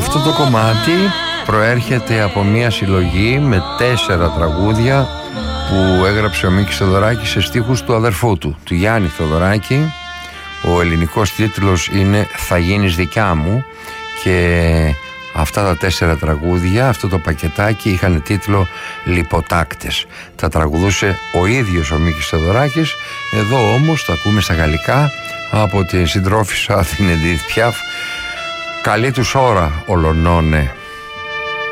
Αυτό το κομμάτι προέρχεται από μια συλλογή με 4 τραγούδια που έγραψε ο Μίκης Θεοδωράκης σε στίχους του αδερφού του Γιάννη Θεοδωράκη. Ο ελληνικός τίτλος είναι «Θα γίνεις δικιά μου» και αυτά τα 4 τραγούδια, αυτό το πακετάκι είχαν τίτλο «Λιποτάκτες». Τα τραγουδούσε ο ίδιος ο Μίκης Θεοδωράκης. Εδώ όμως τα ακούμε στα γαλλικά από τη συντρόφισσα την Εντίθ Πιάφ. Καλή τους ώρα ολονώνε.